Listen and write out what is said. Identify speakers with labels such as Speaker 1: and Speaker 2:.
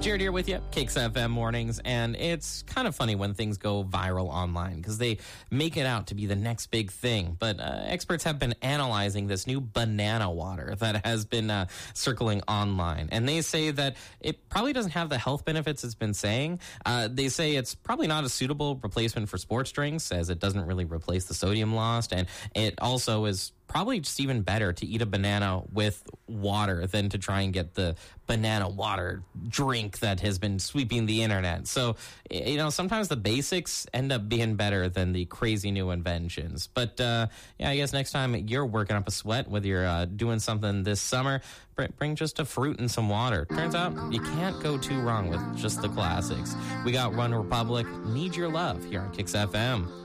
Speaker 1: Jared here with you, Kicks FM Mornings, and it's kind of funny when things go viral online because they make it out to be the next big thing. But experts have been analyzing this new banana water that has been circling online, and they say that it probably doesn't have the health benefits it's been saying. They say it's probably not a suitable replacement for sports drinks, as it doesn't really replace the sodium lost, and it also is probably just even better to eat a banana with water than to try and get the banana water drink that has been sweeping the internet. So, sometimes the basics end up being better than the crazy new inventions. But, I guess next time you're working up a sweat, whether you're doing something this summer, bring just a fruit and some water. Turns out you can't go too wrong with just the classics. We got One Republic, Need Your Love here on Kicks FM.